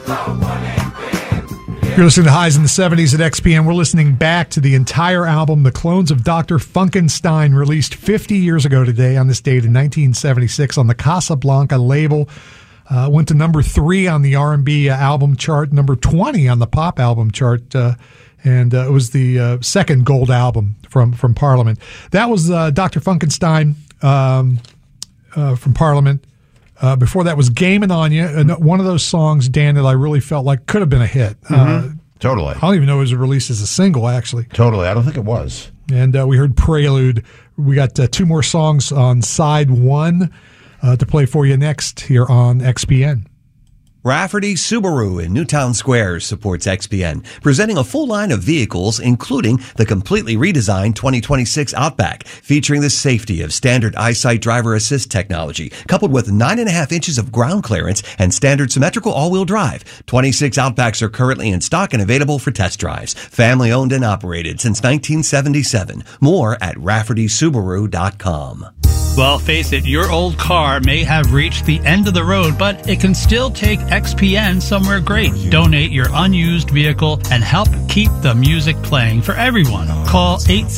You're listening to Highs in the 70s at XPN. We're listening back to the entire album, The Clones of Dr. Funkenstein, released 50 years ago today on this date in 1976 on the Casablanca label. Went to number 3 on the R&B album chart, number 20 on the pop album chart, and it was the second gold album from Parliament. That was Dr. Funkenstein from Parliament. Before that was Game and Anya, one of those songs, Dan, that I really felt like could have been a hit. Totally. I don't even know it was released as a single, actually. Totally. I don't think it was. And we heard Prelude. We got 2 more songs on side 1 to play for you next here on XPN. Rafferty Subaru in Newtown Square supports XPN, presenting a full line of vehicles, including the completely redesigned 2026 Outback, featuring the safety of standard EyeSight driver assist technology, coupled with 9.5 inches of ground clearance and standard symmetrical all-wheel drive. 26 Outbacks are currently in stock and available for test drives. Family owned and operated since 1977. More at RaffertySubaru.com. Well, face it, your old car may have reached the end of the road, but it can still take XPN somewhere great. Donate your unused vehicle and help keep the music playing for everyone. Call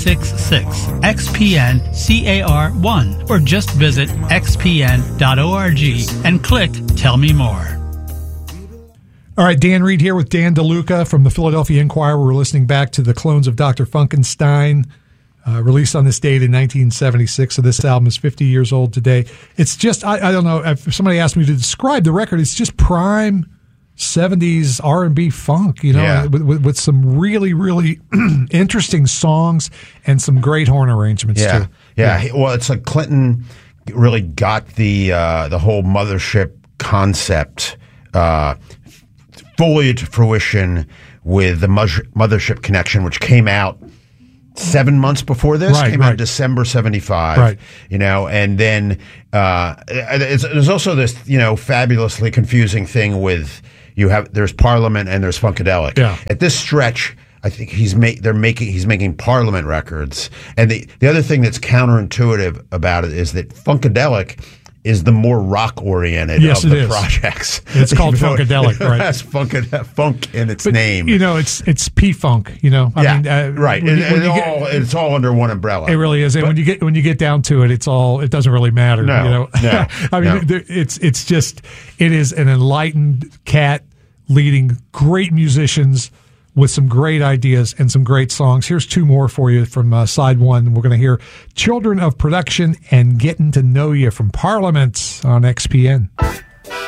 866-XPN-CAR1 or just visit xpn.org and click Tell Me More. All right, Dan Reed here with Dan DeLuca from the Philadelphia Inquirer. We're listening back to The Clones of Dr. Funkenstein. Released on this date in 1976, so this album is 50 years old today. It's just, I don't know, if somebody asked me to describe the record, it's just prime 70s R&B funk, with some really, really interesting songs and some great horn arrangements, too. Yeah, well, it's like Clinton really got the whole mothership concept fully to fruition with the Mothership Connection, which came out 7 months before this, came out in December 75, and then there's also this, fabulously confusing thing with there's Parliament and there's Funkadelic. Yeah. At this stretch, I think he's making Parliament records. And the other thing that's counterintuitive about it is that Funkadelic is the more rock-oriented of the projects. It's called Funkadelic, right? It has funk in its name. It's P-Funk, I mean, right. It's all under one umbrella. It really is. And when you get down to it, it doesn't really matter. No. I mean, it is an enlightened cat leading great musicians with some great ideas and some great songs. Here's 2 more for you from side 1. We're going to hear Children of Production and Getting to Know You from Parliament on XPN.